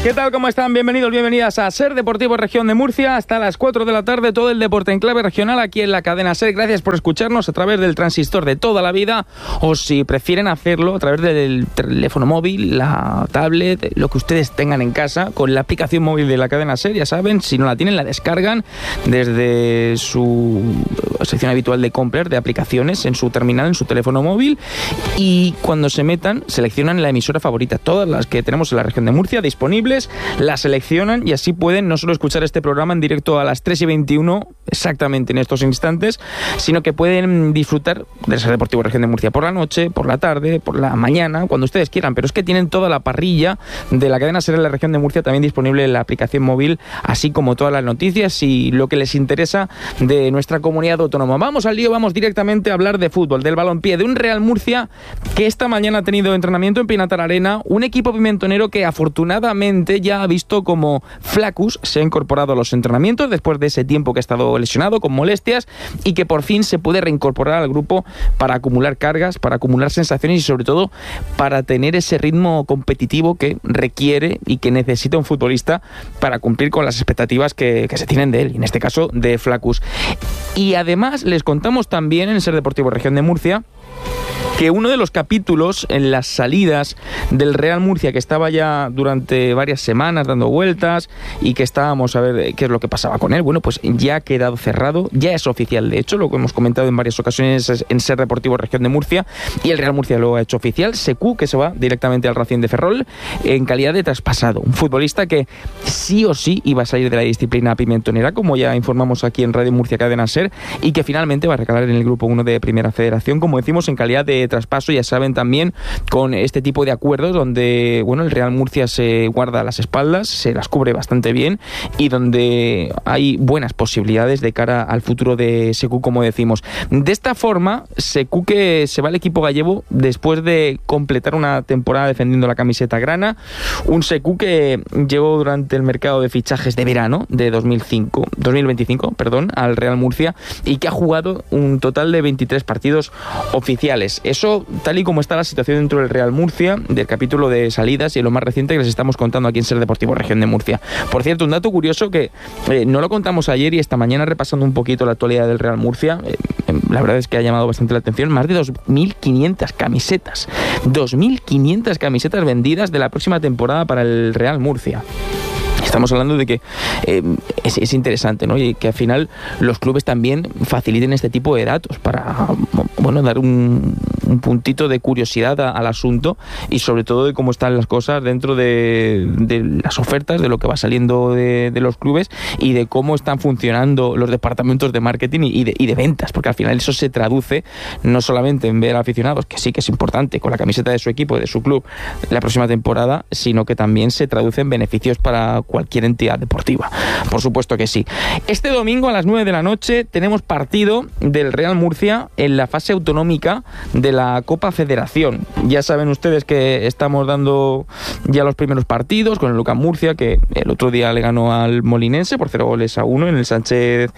¿Qué tal? ¿Cómo están? Bienvenidos, bienvenidas a SER Deportivo Región de Murcia. Hasta las 4 de la tarde, todo el deporte en clave regional aquí en la cadena SER. Gracias por escucharnos a través del transistor de toda la vida, o si prefieren hacerlo a través del teléfono móvil, la tablet, lo que ustedes tengan en casa, con la aplicación móvil de la cadena SER. Ya saben, si no la tienen, la descargan desde su sección habitual de compras de aplicaciones en su terminal, en su teléfono móvil, y cuando se metan, seleccionan la emisora favorita. Todas las que tenemos en la región de Murcia disponibles, la seleccionan y así pueden no solo escuchar este programa en directo a las 3:21 exactamente en estos instantes, sino que pueden disfrutar del SER Deportivo Región de Murcia por la noche, por la tarde, por la mañana, cuando ustedes quieran. Pero es que tienen toda la parrilla de la cadena SER en la región de Murcia también disponible en la aplicación móvil, así como todas las noticias y lo que les interesa de nuestra comunidad autónoma. Vamos al lío, vamos directamente a hablar de fútbol, del balompié, de un Real Murcia que esta mañana ha tenido entrenamiento en Pinatar Arena, un equipo pimentonero que afortunadamente ya ha visto como Flaccus se ha incorporado a los entrenamientos después de ese tiempo que ha estado lesionado con molestias, y que por fin se puede reincorporar al grupo para acumular cargas, para acumular sensaciones y sobre todo para tener ese ritmo competitivo que requiere y que necesita un futbolista para cumplir con las expectativas que se tienen de él, y en este caso de Flaccus. Y además les contamos también en SER Deportivo Región de Murcia que uno de los capítulos en las salidas del Real Murcia, que estaba ya durante varias semanas dando vueltas y que estábamos a ver qué es lo que pasaba con él, bueno, pues ya ha quedado cerrado, ya es oficial, de hecho, lo que hemos comentado en varias ocasiones en SER Deportivo Región de Murcia, y el Real Murcia lo ha hecho oficial. Sekou, que se va directamente al Racing de Ferrol en calidad de traspasado, un futbolista que sí o sí iba a salir de la disciplina pimentonera, como ya informamos aquí en Radio Murcia Cadena SER, y que finalmente va a recalar en el Grupo 1 de Primera Federación, como decimos, en calidad de traspaso. Ya saben, también con este tipo de acuerdos donde, bueno, el Real Murcia se guarda las espaldas, se las cubre bastante bien, y donde hay buenas posibilidades de cara al futuro de Sekou, como decimos. De esta forma, Sekou, que se va al equipo gallego después de completar una temporada defendiendo la camiseta grana, un Sekou que llegó durante el mercado de fichajes de verano de 2025 al Real Murcia, y que ha jugado un total de 23 partidos oficiales. Eso, tal y como está la situación dentro del Real Murcia, del capítulo de salidas y lo más reciente que les estamos contando aquí en SER Deportivo Región de Murcia. Por cierto, un dato curioso que no lo contamos ayer y esta mañana repasando un poquito la actualidad del Real Murcia, la verdad es que ha llamado bastante la atención: más de 2.500 camisetas. 2.500 camisetas vendidas de la próxima temporada para el Real Murcia. Estamos hablando de que es interesante, ¿no? Y que al final los clubes también faciliten este tipo de datos para, bueno, dar un puntito de curiosidad al asunto, y sobre todo de cómo están las cosas dentro de las ofertas, de lo que va saliendo de los clubes y de cómo están funcionando los departamentos de marketing y de ventas, porque al final eso se traduce no solamente en ver a aficionados, que sí que es importante, con la camiseta de su equipo, de su club, la próxima temporada, sino que también se traduce en beneficios para cualquier entidad deportiva. Por supuesto que sí. Este domingo a las 9 de la noche tenemos partido del Real Murcia en la fase autonómica de la Copa Federación. Ya saben ustedes que estamos dando ya los primeros partidos con el Lucas Murcia, que el otro día le ganó al Molinense por 0-1 en el Sánchez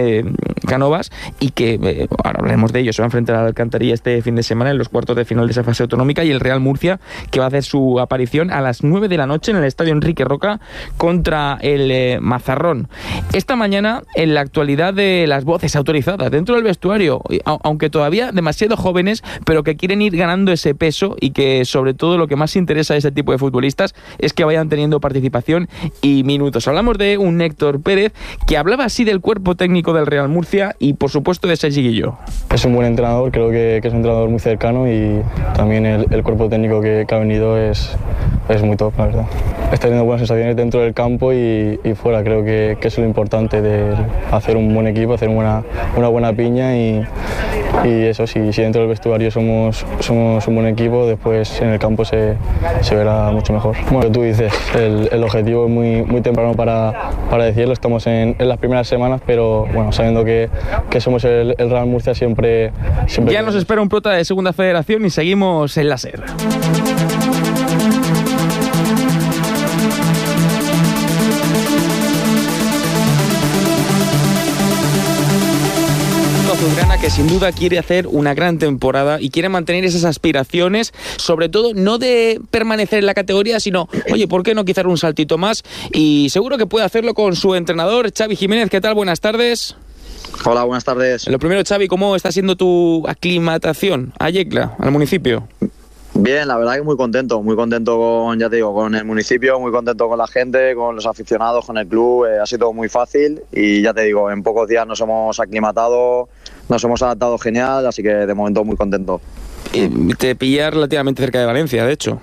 Cánovas, y que ahora hablaremos de ello. Se va a enfrentar al Alcantarilla este fin de semana en los cuartos de final de esa fase autonómica, y el Real Murcia, que va a hacer su aparición a las 9 de la noche en el Estadio Enrique Roca contra el Mazarrón. Esta mañana, en la actualidad de las voces autorizadas dentro del vestuario, aunque todavía demasiado jóvenes, pero que quieren ir ganando ese peso, y que sobre todo lo que más interesa a este tipo de futbolistas es que vayan teniendo participación y minutos. Hablamos de un Héctor Pérez que hablaba así del cuerpo técnico del Real Murcia y por supuesto de Sergi Guilló. Es un buen entrenador, creo que es un entrenador muy cercano, y también el cuerpo técnico que ha venido es muy top, la verdad. Está teniendo buenas sensaciones dentro del campo y fuera. Creo que eso es lo importante, de hacer un buen equipo, hacer una buena piña, y eso, si dentro del vestuario somos un buen equipo, después en el campo se verá mucho mejor. Bueno, tú dices, el objetivo es muy temprano para decirlo, estamos en las primeras semanas, pero bueno, sabiendo que somos el Real Murcia siempre... Ya nos espera un prota de Segunda Federación y seguimos en la SER. Azulgrana que sin duda quiere hacer una gran temporada y quiere mantener esas aspiraciones, sobre todo no de permanecer en la categoría, sino, oye, ¿por qué no quizás un saltito más? Y seguro que puede hacerlo con su entrenador, Xavi Jiménez. ¿Qué tal? Buenas tardes. Hola, buenas tardes. Lo primero, Xavi, ¿cómo está siendo tu aclimatación a Yecla, al municipio? Bien, la verdad que muy contento con, ya te digo, con el municipio, muy contento con la gente, con los aficionados, con el club. Ha sido muy fácil y ya te digo, en pocos días nos hemos aclimatado, nos hemos adaptado genial, así que de momento muy contento. Te pilla relativamente cerca de Valencia, de hecho.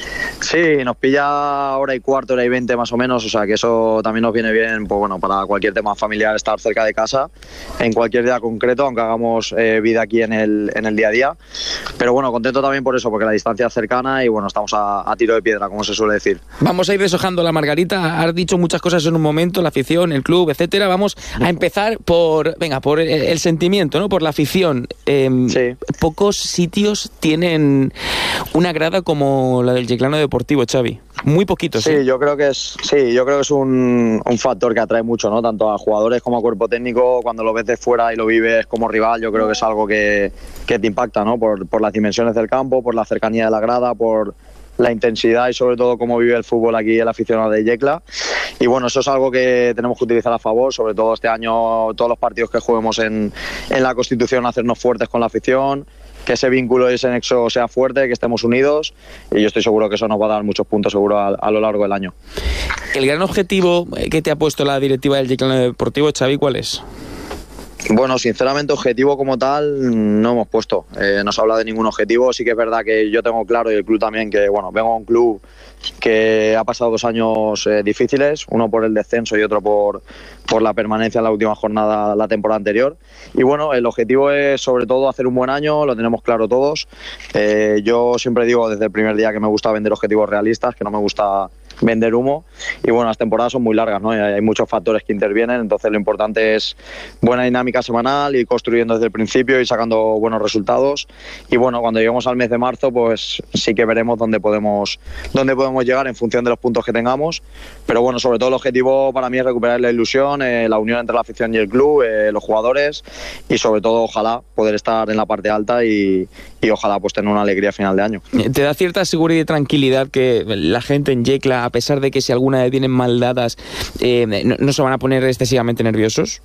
Sí, nos pilla hora y cuarto, hora y 20 más o menos, o sea que eso también nos viene bien, pues bueno, para cualquier tema familiar estar cerca de casa, en cualquier día concreto, aunque hagamos vida aquí en el día a día. Pero bueno, contento también por eso, porque la distancia es cercana y bueno, estamos a tiro de piedra, como se suele decir. Vamos a ir deshojando la margarita. Has dicho muchas cosas en un momento, la afición, el club, etcétera. Vamos a empezar por el sentimiento, ¿no? Por la afición. Sí. Pocos sitios tienen una grada como la del Yeclano Deportivo, Xavi. Muy poquitos. Sí, yo creo que es un factor que atrae mucho, ¿no? Tanto a jugadores como a cuerpo técnico. Cuando lo ves de fuera y lo vives como rival, yo creo que es algo que te impacta, ¿no? Por las dimensiones del campo, por la cercanía de la grada, por la intensidad y sobre todo cómo vive el fútbol aquí el aficionado de Yecla. Y bueno, eso es algo que tenemos que utilizar a favor, sobre todo este año, todos los partidos que juguemos en la Constitución, hacernos fuertes con la afición, que ese vínculo y ese nexo sea fuerte, que estemos unidos, y yo estoy seguro que eso nos va a dar muchos puntos seguro a lo largo del año. El gran objetivo que te ha puesto la directiva del Yeclano Deportivo, Xavi, ¿cuál es? Bueno, sinceramente objetivo como tal no hemos puesto, no se habla de ningún objetivo. Sí que es verdad que yo tengo claro, y el club también, que bueno, vengo a un club que ha pasado 2 años difíciles, uno por el descenso y otro por la permanencia en la última jornada la temporada anterior, y bueno, el objetivo es sobre todo hacer un buen año, lo tenemos claro todos. Yo siempre digo desde el primer día que me gusta vender objetivos realistas, que no me gusta vender humo, y bueno, las temporadas son muy largas, ¿no? Y hay muchos factores que intervienen, entonces lo importante es buena dinámica semanal, ir construyendo desde el principio y sacando buenos resultados, y bueno, cuando lleguemos al mes de marzo pues sí que veremos dónde podemos llegar en función de los puntos que tengamos, pero bueno, sobre todo el objetivo para mí es recuperar la ilusión, la unión entre la afición y el club, los jugadores, y sobre todo ojalá poder estar en la parte alta y ojalá pues tener una alegría a final de año. ¿Te da cierta seguridad y tranquilidad que la gente en Yecla, a pesar de que si alguna vez vienen mal dadas, no se van a poner excesivamente nerviosos?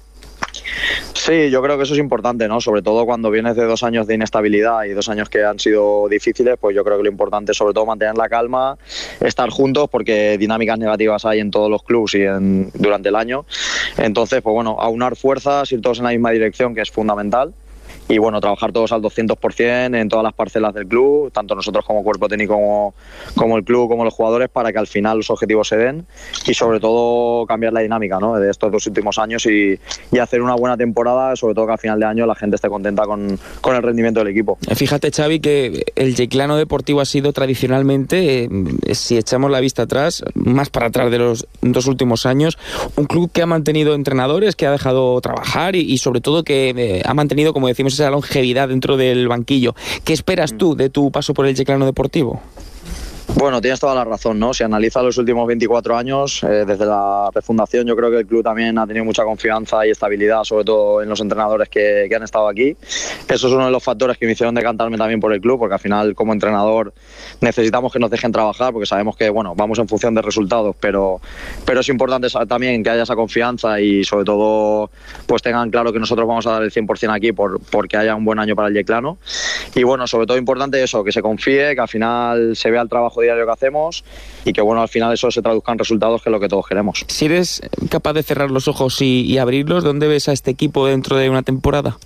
Sí, yo creo que eso es importante, ¿no? Sobre todo cuando vienes de 2 años de inestabilidad y 2 años que han sido difíciles, pues yo creo que lo importante es sobre todo mantener la calma, estar juntos, porque dinámicas negativas hay en todos los clubes y durante el año. Entonces, pues bueno, aunar fuerzas, ir todos en la misma dirección, que es fundamental. Y bueno, trabajar todos al 200% en todas las parcelas del club, tanto nosotros como cuerpo técnico como el club, como los jugadores, para que al final los objetivos se den y sobre todo cambiar la dinámica, ¿no? De estos 2 últimos años y hacer una buena temporada, sobre todo que al final de año la gente esté contenta con el rendimiento del equipo. Fíjate, Xavi, que el Yeclano Deportivo ha sido tradicionalmente, si echamos la vista atrás, más para atrás de los 2 últimos años, un club que ha mantenido entrenadores, que ha dejado trabajar y sobre todo que ha mantenido, como decimos, esa longevidad dentro del banquillo. ¿Qué esperas tú de tu paso por el Yeclano Deportivo? Bueno, tienes toda la razón, ¿no? Si analiza los últimos 24 años, desde la refundación, yo creo que el club también ha tenido mucha confianza y estabilidad, sobre todo en los entrenadores que han estado aquí. Eso es uno de los factores que me hicieron decantarme también por el club, porque al final, como entrenador, necesitamos que nos dejen trabajar, porque sabemos que, bueno, vamos en función de resultados, pero es importante también que haya esa confianza y, sobre todo, pues tengan claro que nosotros vamos a dar el 100% aquí porque haya un buen año para el Yeclano. Y, bueno, sobre todo importante eso, que se confíe, que al final se vea el trabajo diario que hacemos y que bueno, al final eso se traduzca en resultados, que es lo que todos queremos. Si eres capaz de cerrar los ojos y abrirlos, ¿dónde ves a este equipo dentro de una temporada?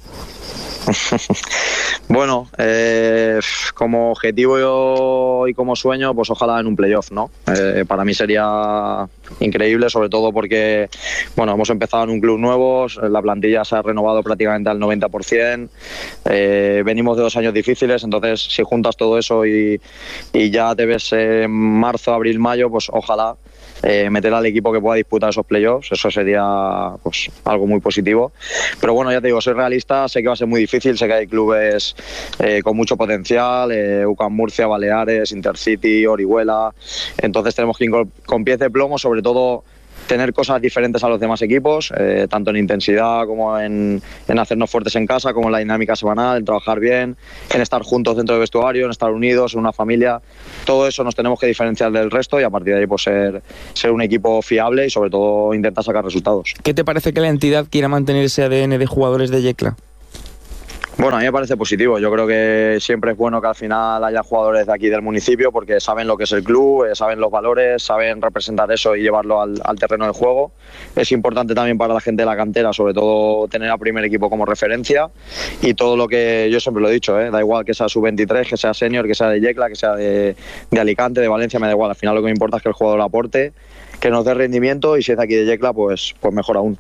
Bueno, como objetivo y como sueño, pues ojalá en un playoff, ¿no? Para mí sería increíble, sobre todo porque, bueno, hemos empezado en un club nuevo, la plantilla se ha renovado prácticamente al 90%, venimos de 2 años difíciles, entonces si juntas todo eso y ya te ves en marzo, abril, mayo, pues ojalá meter al equipo que pueda disputar esos playoffs, eso sería pues algo muy positivo. Pero bueno, ya te digo, soy realista, sé que va a ser muy difícil, sé que hay clubes con mucho potencial, UCAM Murcia, Baleares, Intercity, Orihuela, entonces tenemos que ir con pies de plomo, sobre todo tener cosas diferentes a los demás equipos, tanto en intensidad como en hacernos fuertes en casa, como en la dinámica semanal, en trabajar bien, en estar juntos dentro del vestuario, en estar unidos, en una familia. Todo eso nos tenemos que diferenciar del resto y a partir de ahí pues ser un equipo fiable y sobre todo intentar sacar resultados. ¿Qué te parece que la entidad quiera mantener ese ADN de jugadores de Yecla? Bueno, a mí me parece positivo. Yo creo que siempre es bueno que al final haya jugadores de aquí del municipio porque saben lo que es el club, saben los valores, saben representar eso y llevarlo al terreno de juego. Es importante también para la gente de la cantera, sobre todo tener al primer equipo como referencia y todo lo que yo siempre lo he dicho, da igual que sea sub-23, que sea senior, que sea de Yecla, que sea de Alicante, de Valencia, me da igual. Al final lo que me importa es que el jugador aporte, que nos dé rendimiento y si es de aquí de Yecla, pues mejor aún.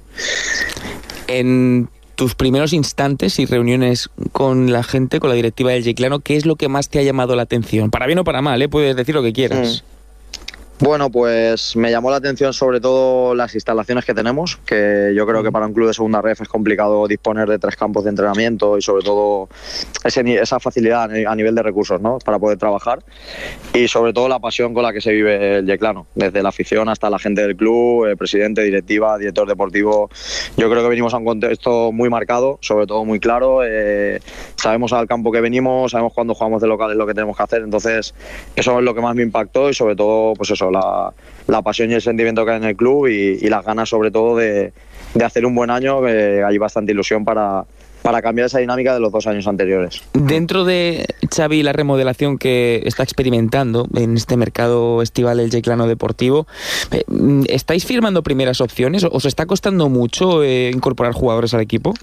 En tus primeros instantes y reuniones con la gente, con la directiva del Yeclano, ¿qué es lo que más te ha llamado la atención? Para bien o para mal, puedes decir lo que quieras. Bueno, pues me llamó la atención sobre todo las instalaciones que tenemos, que yo creo que para un club de segunda ref es complicado disponer de 3 campos de entrenamiento y sobre todo esa facilidad a nivel de recursos, ¿no?, para poder trabajar y sobre todo la pasión con la que se vive el Yeclano, desde la afición hasta la gente del club, el presidente, directiva, director deportivo. Yo creo que venimos a un contexto muy marcado, sobre todo muy claro, sabemos al campo que venimos, sabemos cuando jugamos de local es lo que tenemos que hacer, entonces eso es lo que más me impactó y sobre todo pues eso, la pasión y el sentimiento que hay en el club y las ganas sobre todo de hacer un buen año, que hay bastante ilusión para cambiar esa dinámica de los 2 años anteriores. Dentro de Xavi, la remodelación que está experimentando en este mercado estival el Yeclano Deportivo, ¿estáis firmando primeras opciones? ¿Os está costando mucho incorporar jugadores al equipo?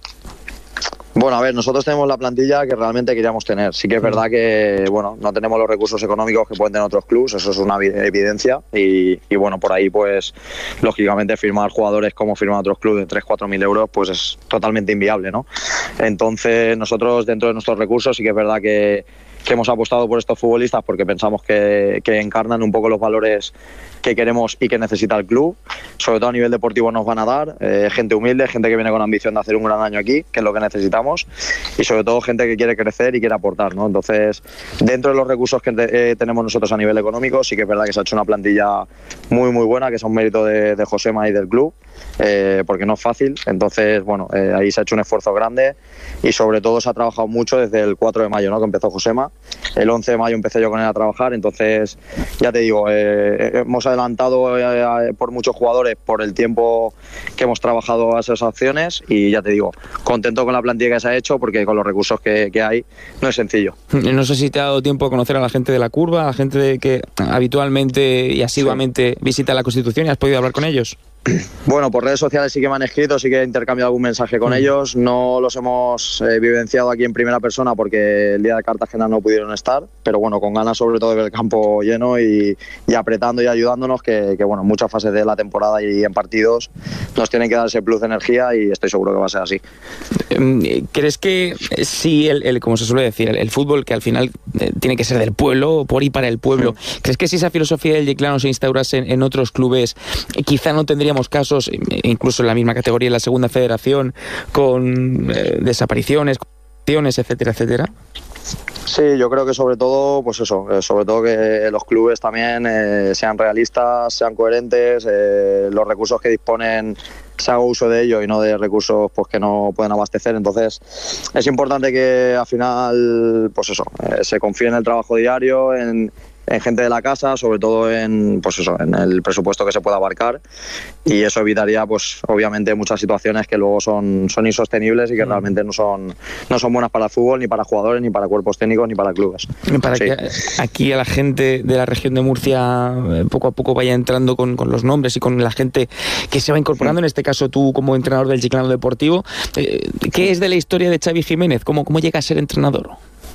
Bueno, a ver, nosotros tenemos la plantilla que realmente queríamos tener. Sí que es verdad que, bueno, no tenemos los recursos económicos que pueden tener otros clubes, eso es una evidencia. Y bueno, por ahí, pues, lógicamente firmar jugadores como firman otros clubes de 3-4 mil euros, pues es totalmente inviable, ¿no? Entonces, nosotros, dentro de nuestros recursos, sí que es verdad que hemos apostado por estos futbolistas porque pensamos que encarnan un poco los valores que queremos y que necesita el club. Sobre todo a nivel deportivo nos van a dar gente humilde, gente que viene con ambición de hacer un gran año aquí, que es lo que necesitamos, y sobre todo gente que quiere crecer y quiere aportar, ¿no? Entonces, dentro de los recursos que tenemos nosotros a nivel económico, sí que es verdad que se ha hecho una plantilla muy muy buena, que es un mérito de Josema y del club, porque no es fácil. Entonces, bueno, ahí se ha hecho un esfuerzo grande y sobre todo se ha trabajado mucho desde el 4 de mayo, ¿no?, que empezó Josema. El 11 de mayo empecé yo con él a trabajar, entonces ya te digo, hemos adelantado por muchos jugadores por el tiempo que hemos trabajado a esas acciones y ya te digo, contento con la plantilla que se ha hecho porque con los recursos que hay no es sencillo. No sé si te ha dado tiempo a conocer a la gente de la curva, a la gente que habitualmente y asiduamente visita la Constitución, y has podido hablar con ellos. Bueno, por redes sociales sí que me han escrito, sí que he intercambiado algún mensaje con ellos. No los hemos vivenciado aquí en primera persona porque el día de Cartagena no pudieron estar, pero bueno, con ganas sobre todo de ver el campo lleno y apretando y ayudándonos, que bueno, en muchas fases de la temporada y en partidos nos tienen que dar ese plus de energía y estoy seguro que va a ser así. ¿Crees que si como se suele decir, el fútbol, que al final tiene que ser del pueblo, por y para el pueblo, ¿crees que si esa filosofía del Yeclano se instaurase en otros clubes, quizá no tendríamos casos, incluso en la misma categoría, en la segunda federación, con desapariciones, etcétera, etcétera? Sí, yo creo que sobre todo, pues eso, sobre todo que los clubes también sean realistas, sean coherentes, los recursos que disponen se haga uso de ello y no de recursos pues que no pueden abastecer. Entonces es importante que al final, pues eso, se confíe en el trabajo diario, en gente de la casa, sobre todo en el presupuesto que se pueda abarcar, y eso evitaría pues obviamente muchas situaciones que luego son insostenibles y que realmente no son buenas para el fútbol, ni para jugadores, ni para cuerpos técnicos, ni para clubes. Para que aquí a la gente de la región de Murcia poco a poco vaya entrando con los nombres y con la gente que se va incorporando, en este caso tú como entrenador del Yeclano Deportivo, ¿qué es de la historia de Xavi Jiménez? ¿Cómo llega a ser entrenador?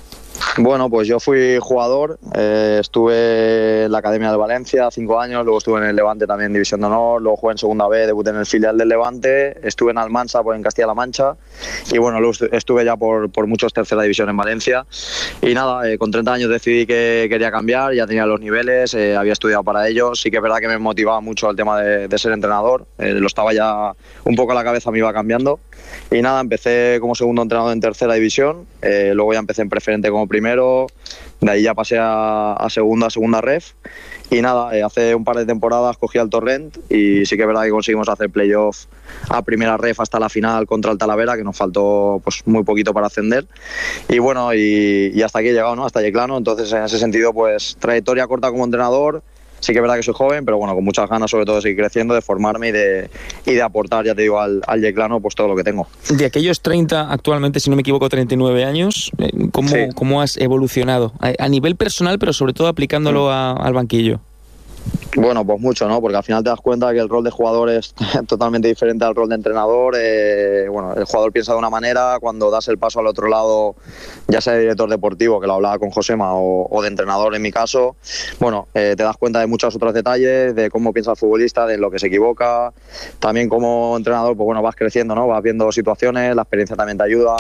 Bueno, pues yo fui jugador, estuve en la Academia de Valencia 5 años, luego estuve en el Levante también en División de Honor, luego jugué en Segunda B, debuté en el filial del Levante, estuve en Almansa, pues en Castilla-La Mancha, y bueno, luego estuve ya por muchos tercera división en Valencia, y nada, con 30 años decidí que quería cambiar, ya tenía los niveles, había estudiado para ello, sí que es verdad que me motivaba mucho el tema de ser entrenador, lo estaba ya un poco, la cabeza me iba cambiando, y nada, empecé como segundo entrenador en tercera división, luego ya empecé en preferente como primero, De ahí ya pasé a segunda ref. Y nada, hace un par de temporadas cogí al Torrent y sí que es verdad que conseguimos hacer playoff a primera ref hasta la final contra el Talavera, que nos faltó pues muy poquito para ascender. Y bueno, y hasta aquí he llegado, ¿no? Hasta Yeclano. Entonces, en ese sentido, pues trayectoria corta como entrenador. Sí que es verdad que soy joven, pero bueno, con muchas ganas sobre todo de seguir creciendo, de formarme y de aportar, ya te digo, al Yeclano pues todo lo que tengo. De aquellos 30, actualmente, si no me equivoco, 39 años, ¿cómo has evolucionado? A nivel personal, pero sobre todo aplicándolo al banquillo. Bueno, pues mucho, ¿no? Porque al final te das cuenta que el rol de jugador es totalmente diferente al rol de entrenador. Bueno, el jugador piensa de una manera, cuando das el paso al otro lado, ya sea de director deportivo, que lo hablaba con Josema, o de entrenador en mi caso, bueno, te das cuenta de muchos otros detalles, de cómo piensa el futbolista, de lo que se equivoca. También como entrenador, pues bueno, vas creciendo, ¿no? Vas viendo situaciones, la experiencia también te ayuda.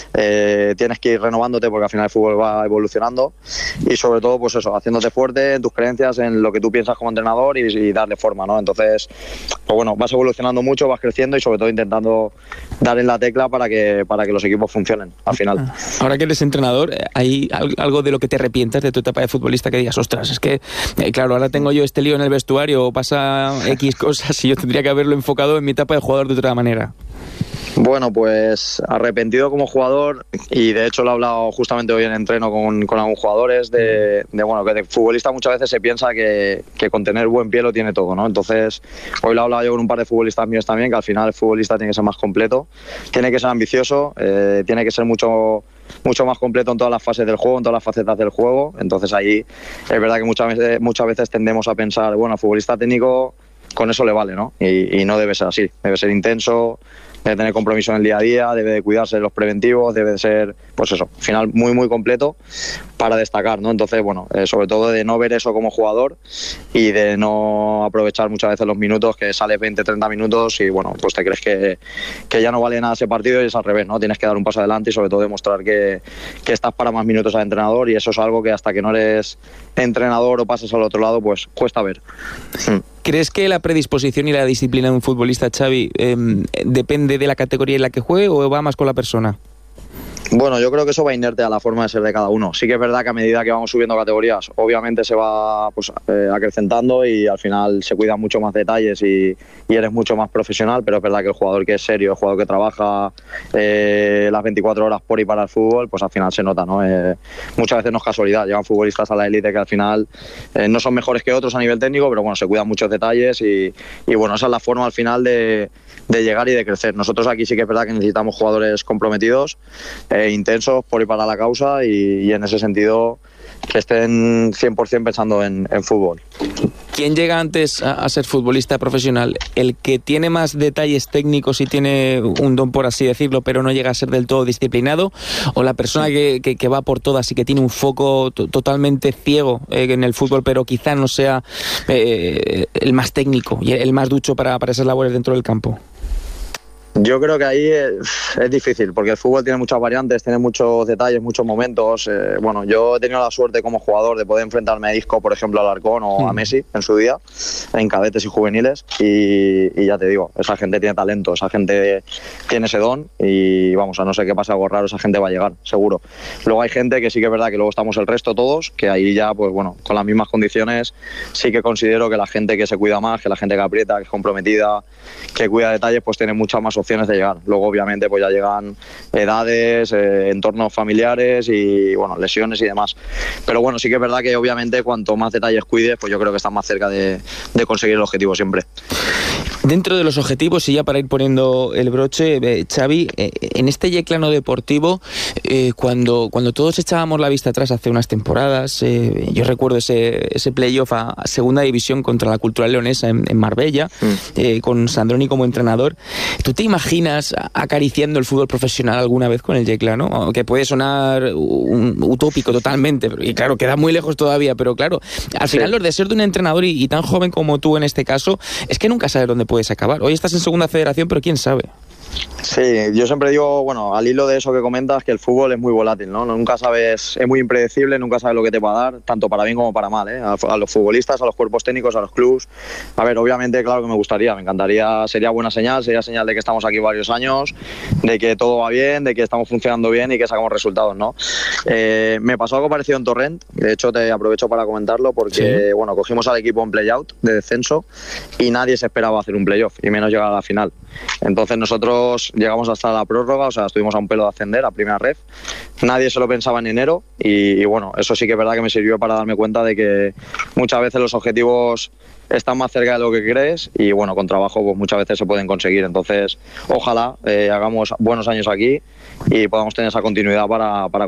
Tienes que ir renovándote porque al final el fútbol va evolucionando. Y sobre todo, pues eso, haciéndote fuerte en tus creencias, en lo que tú piensas como entrenador y darle forma, ¿no? Entonces, pues bueno, vas evolucionando mucho, vas creciendo y sobre todo intentando dar en la tecla para que los equipos funcionen al final. Ahora que eres entrenador, ¿hay algo de lo que te arrepientas de tu etapa de futbolista que digas, ostras, es que, claro, ahora tengo yo este lío en el vestuario, o pasa X cosas y yo tendría que haberlo enfocado en mi etapa de jugador de otra manera? Bueno, pues arrepentido como jugador, y de hecho lo he hablado justamente hoy en entreno con algunos jugadores, de bueno, que de futbolista muchas veces se piensa que con tener buen pie lo tiene todo, ¿no? Entonces, hoy lo he hablado yo con un par de futbolistas míos también, que al final el futbolista tiene que ser más completo, tiene que ser ambicioso, tiene que ser mucho más completo en todas las fases del juego, en todas las facetas del juego. Entonces ahí es verdad que muchas veces tendemos a pensar, bueno, el futbolista técnico con eso le vale, ¿no? Y no debe ser así, debe ser intenso, debe tener compromiso en el día a día, debe de cuidarse de los preventivos, debe de ser, pues eso, al final muy muy completo para destacar, ¿no? Entonces, bueno, sobre todo de no ver eso como jugador y de no aprovechar muchas veces los minutos, que sales 20-30 minutos y bueno, pues te crees que ya no vale nada ese partido, y es al revés, ¿no? Tienes que dar un paso adelante y sobre todo demostrar que estás para más minutos al entrenador, y eso es algo que hasta que no eres entrenador o pasas al otro lado, pues cuesta ver. ¿Crees que la predisposición y la disciplina de un futbolista, Xavi, depende de la categoría en la que juegue o va más con la persona? Bueno, yo creo que eso va inerte a la forma de ser de cada uno. Sí que es verdad que a medida que vamos subiendo categorías, obviamente se va pues, acrecentando y al final se cuidan mucho más detalles y eres mucho más profesional, pero es verdad que el jugador que es serio, el jugador que trabaja las 24 horas por y para el fútbol, pues al final se nota, ¿no? Muchas veces no es casualidad, llegan futbolistas a la élite que al final no son mejores que otros a nivel técnico, pero bueno, se cuidan muchos detalles y bueno, esa es la forma al final de llegar y de crecer. Nosotros aquí sí que es verdad que necesitamos jugadores comprometidos, intensos por y para la causa, y en ese sentido que estén 100% pensando en fútbol. ¿Quién llega antes a ser futbolista profesional? ¿El que tiene más detalles técnicos y tiene un don, por así decirlo, pero no llega a ser del todo disciplinado? ¿O la persona que va por todas y que tiene un foco totalmente ciego en el fútbol, pero quizá no sea el más técnico y el más ducho para esas labores dentro del campo? Yo creo que ahí es difícil, porque el fútbol tiene muchas variantes, tiene muchos detalles, muchos momentos. Bueno, yo he tenido la suerte como jugador de poder enfrentarme a Isco, por ejemplo, a Alarcón o a Messi en su día, en cadetes y juveniles, y ya te digo, esa gente tiene talento, esa gente tiene ese don, y vamos, a no ser que pase algo raro, esa gente va a llegar, seguro. Luego hay gente que sí que es verdad que luego estamos el resto todos, que ahí ya, pues bueno, con las mismas condiciones, sí que considero que la gente que se cuida más, que la gente que aprieta, que es comprometida, que cuida detalles, pues tiene muchas más opciones de llegar. Luego obviamente pues ya llegan edades, entornos familiares y bueno, lesiones y demás, pero bueno, sí que es verdad que obviamente cuanto más detalles cuides, pues yo creo que estás más cerca de conseguir el objetivo siempre. Dentro de los objetivos, y ya para ir poniendo el broche, Xavi, en este Yeclano deportivo, cuando todos echábamos la vista atrás hace unas temporadas, yo recuerdo ese playoff a segunda división contra la Cultural Leonesa en Marbella, con Sandroni como entrenador. ¿Tú te imaginas acariciando el fútbol profesional alguna vez con el Yeclano? Que puede sonar utópico totalmente, y claro, queda muy lejos todavía, pero claro, al final los deseos de un entrenador y tan joven como tú en este caso, es que nunca sabes dónde puedes acabar. Hoy estás en segunda federación, pero quién sabe. Sí, yo siempre digo, bueno, al hilo de eso que comentas, que el fútbol es muy volátil, ¿no? Nunca sabes, es muy impredecible, nunca sabes lo que te va a dar, tanto para bien como para mal, ¿eh? A los futbolistas, a los cuerpos técnicos, a los clubs. A ver, obviamente, claro que me encantaría, sería buena señal, sería señal de que estamos aquí varios años, de que todo va bien, de que estamos funcionando bien y que sacamos resultados, ¿no? Me pasó algo parecido en Torrent, de hecho te aprovecho para comentarlo porque, ¿sí? Bueno, cogimos al equipo en play-out de descenso y nadie se esperaba hacer un play-off y menos llegar a la final. Entonces nosotros llegamos hasta la prórroga, o sea, estuvimos a un pelo de ascender a primera ref. Nadie se lo pensaba en enero y bueno, eso sí que es verdad que me sirvió para darme cuenta de que muchas veces los objetivos están más cerca de lo que crees y bueno, con trabajo pues muchas veces se pueden conseguir. Entonces, ojalá hagamos buenos años aquí y podamos tener esa continuidad para